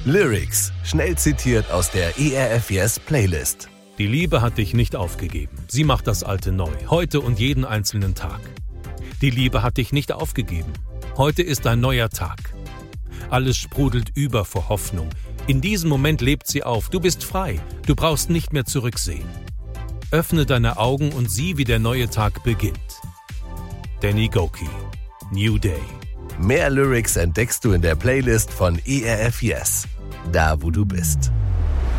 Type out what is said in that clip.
Lyrics, schnell zitiert aus der ERF Yes Playlist. Die Liebe hat dich nicht aufgegeben. Sie macht das Alte neu, heute und jeden einzelnen Tag. Die Liebe hat dich nicht aufgegeben. Heute ist ein neuer Tag. Alles sprudelt über vor Hoffnung. In diesem Moment lebt sie auf. Du bist frei. Du brauchst nicht mehr zurücksehen. Öffne deine Augen und sieh, wie der neue Tag beginnt. Danny Gokey, New Day. Mehr Lyrics entdeckst du in der Playlist von ERF Yes, da wo du bist.